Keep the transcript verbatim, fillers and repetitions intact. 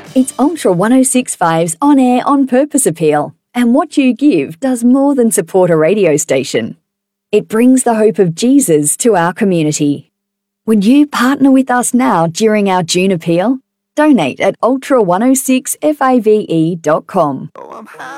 It's Ultra one oh six point five's on-air, on-purpose appeal, and what you give does more than support a radio station. It brings the hope of Jesus to our community. Would you partner with us now during our June appeal? Donate at ultra one oh six fave dot com. Oh, I'm happy.